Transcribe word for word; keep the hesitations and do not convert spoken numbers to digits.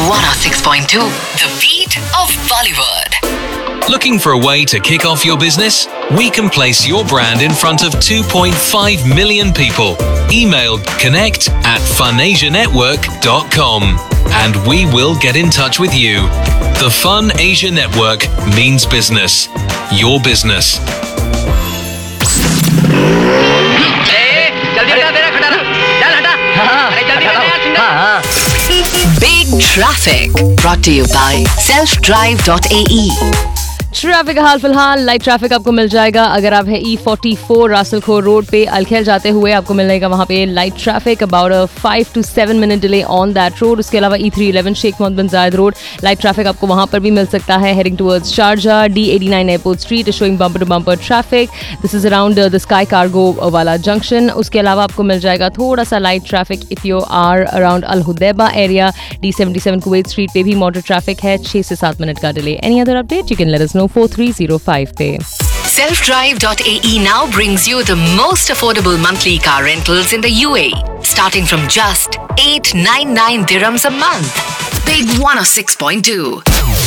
one oh six point two, the beat of Bollywood. Looking for a way to kick off your business? We can place your brand in front of two point five million people. Email connect at funasianetwork dot com and we will get in touch with you. The Fun Asia Network means business. Your business. Big Traffic, brought to you by self drive dot a e. Traffic का हाल फिलहाल light traffic आपको मिल जाएगा अगर आप है ई forty four रासल खोर road पे अलखेल जाते हुए आपको मिलेगा वहाँ पे light traffic about a five to seven minute delay on that road. उसके अलावा ई थ्री इलेवन शेख मोहम्मद बिन जायद रोड लाइट ट्रैफिक आपको वहाँ पर भी मिल सकता है heading towards Sharjah. D eighty nine airport street showing bumper to bumper traffic. This is around the sky cargo वाला जंक्शन. उसके अलावा आपको मिल जाएगा थोड़ा सा light traffic if you are around Al Hudaibiya area. D seventy seven Kuwait street पे भी motor traffic है छह से सात मिनट का delay. Any other update you can let us know four three zero five पे. self drive dot a e now brings you the most affordable monthly car rentals in the U A E, starting from just eight hundred ninety-nine dirhams a month. Big one oh six point two.